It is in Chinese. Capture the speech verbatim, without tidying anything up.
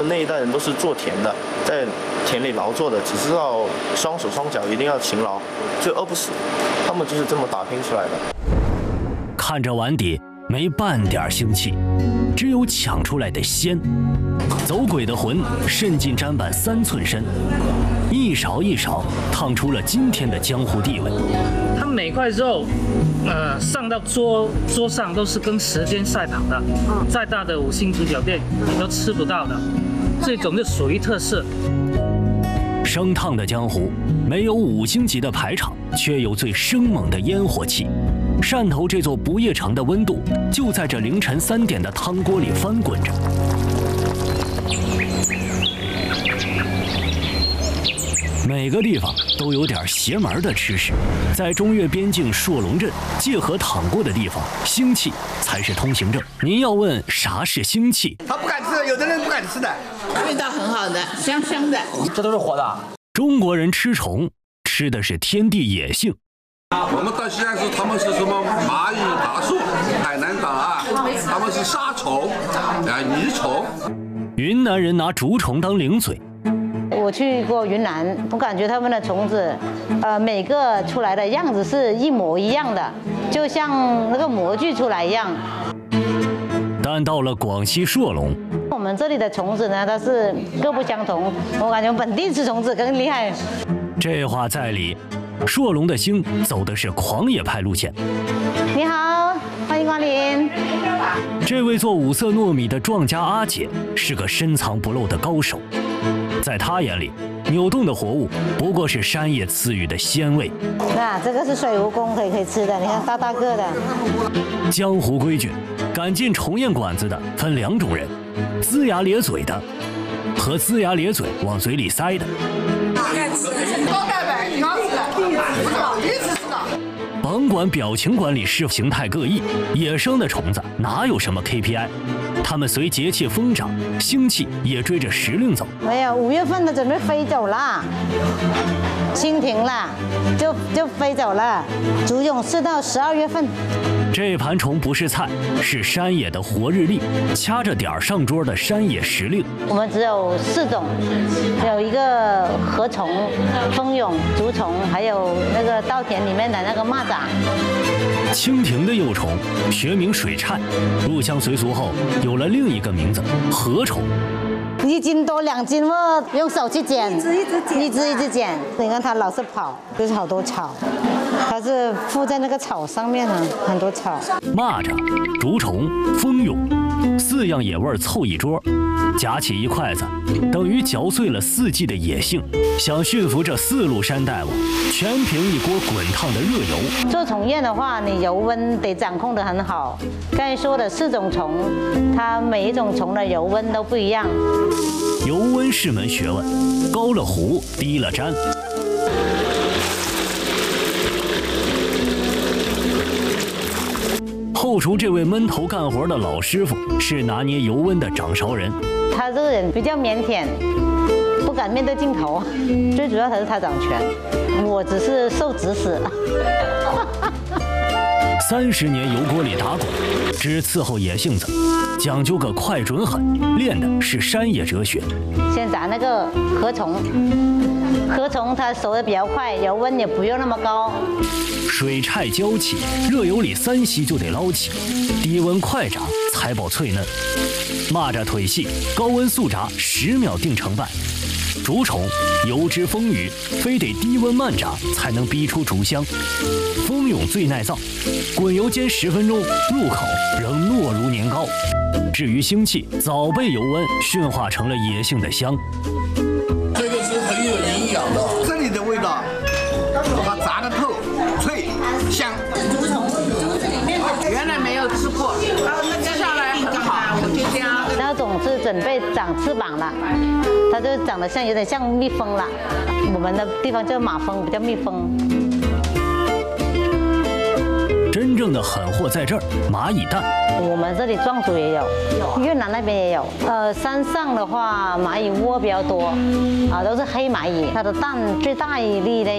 们那一代人都是做田的，在田里劳作的，只知道双手双脚一定要勤劳，就饿不死。他们就是这么打拼出来的。 看着碗底没半点腥气，只有抢出来的鲜。走鬼的魂渗进砧板三寸深，一勺一勺烫出了今天的江湖地位。 它每块肉，呃，上到桌桌上都是跟时间赛跑的，再大的五星级酒店你都吃不到的，这种就属于特色。 生烫的江湖，没有五星级的排场，却有最生猛的烟火气。汕头这座不夜城的温度，就在这凌晨三点的汤锅里翻滚着。每个地方都有点邪门的吃食，在中越边境朔龙镇界河淌过的地方，腥气才是通行证。您要问啥是腥气， 他不敢吃，有的人不敢吃的， 味道很好的，香香的。 这都是活的。 中国人吃虫，吃的是天地野性。 我们到西安市，他们是什么蚂蚁、大树；海南岛啊，他们是沙虫，啊泥虫。 云南人拿竹虫当零嘴。 我去过云南，我感觉他们的虫子，呃，每个出来的样子是一模一样的，就像那个模具出来一样。 但到了广西朔龙， 我们这里的虫子呢，它是各不相同。我感觉本地吃虫子更厉害。 这话在理。朔龙的星走的是狂野派路线。 你好，欢迎光临。 这位做五色糯米的壮家阿姐是个深藏不露的高手，在她眼里，扭动的活物不过是山野赐予的鲜味。 那这个是水蜈蚣，可以可以吃的，你看大大个的。 江湖规矩，敢进虫宴馆子的分两种人：龇牙咧嘴的和龇牙咧嘴往嘴里塞的。 高钙白，挺好吃的，不知道第一次吃到。 甭管表情管理是形态各异，野生的虫子哪有什么 K P I？ 它们随节气疯长，腥气也追着时令走。 没有，五月份的准备飞走了，蜻蜓了，就就飞走了。竹蛹是到十二月份。 这盘虫不是菜，是山野的活日历，掐着点儿上桌的山野时令。 我们只有四种，有一个禾虫、蜂蛹、竹虫，还有那个稻田里面的那个蚂蚱。 蜻蜓的幼虫学名水菜，入乡随俗后有了另一个名字禾虫。 一斤多两斤哦，用手去捡，一只一只捡，一只一只捡。你看它老是跑，就是好多草，它是附在那个草上面呢，很多草。 蚂蚱、竹虫、蜂蛹，四样野味凑一桌，夹起一筷子，等于嚼碎了四季的野性。想驯服这四路山大王，全凭一锅滚烫的热油。 做虫宴的话，你油温得掌控得很好。刚才说的四种虫，它每一种虫的油温都不一样。 油温是门学问，高了壶，低了粘。后厨这位闷头干活的老师傅是拿捏油温的掌勺人。 他这个人比较腼腆，不敢面对镜头，最主要还是他掌权，我只是受指使。 三十年油锅里打滚，只伺候野性子，讲究个快准狠，练的是山野哲学。 先炸那个禾虫，禾虫它熟的比较快，油温也不用那么高。 水菜浇起，热油里三息就得捞起，低温快炸才保脆嫩。蚂蚱腿细，高温速炸十秒定成败。竹虫油脂丰腴，非得低温慢炸才能逼出竹香。蜂蛹最耐造，滚油煎十分钟，入口仍糯如年糕。至于腥气，早被油温驯化成了野性的香。 这个是很有营养的，这里的味道，它炸得透、脆、香。 原来没有吃过，接下来很好，我就这样。 那种是准备长翅膀了，它就长得像有点像蜜蜂了。我们的地方叫马蜂，不叫蜜蜂。 真正的狠货在这儿，蚂蚁蛋。 我们这里壮族也有，越南那边也有。呃，山上的话，蚂蚁窝比较多，啊，都是黑蚂蚁，它的蛋最大一粒的